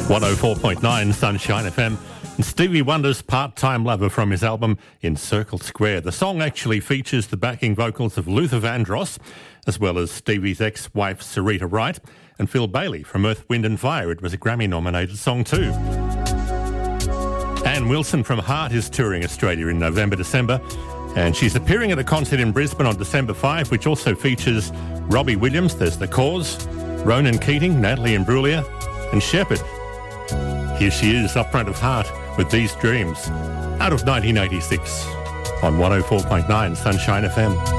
104.9 Sunshine FM. And Stevie Wonder's Part-Time Lover from his album Encircled Square. The song actually features the backing vocals of Luther Vandross, as well as Stevie's ex-wife Sarita Wright and Phil Bailey from Earth, Wind and Fire. It was a Grammy-nominated song too. Anne Wilson from Heart is touring Australia in November, December, and she's appearing at a concert in Brisbane on December 5, which also features Robbie Williams, there's The Cause, Ronan Keating, Natalie Imbruglia and Shepherd. Here she is up front of Heart with These Dreams, out of 1986 on 104.9 Sunshine FM.